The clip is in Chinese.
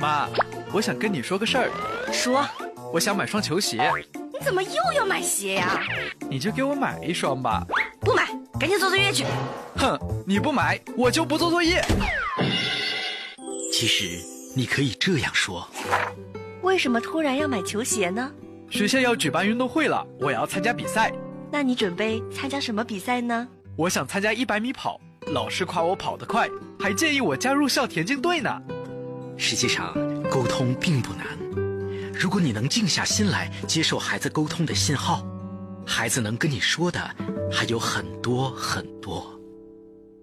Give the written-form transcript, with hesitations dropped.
妈，我想跟你说个事儿。 说。 我想买双球鞋。 你怎么又要买鞋呀？ 你就给我买一双吧。 不买，赶紧做作业去。 哼，你不买，我就不做作业。 其实你可以这样说： 为什么突然要买球鞋呢？ 学校要举办运动会了，我要参加比赛。 那你准备参加什么比赛呢？ 我想参加100米跑，老师夸我跑得快，还建议我加入校田径队呢。 实际上，沟通并不难。如果你能静下心来接受孩子沟通的信号，孩子能跟你说的还有很多很多。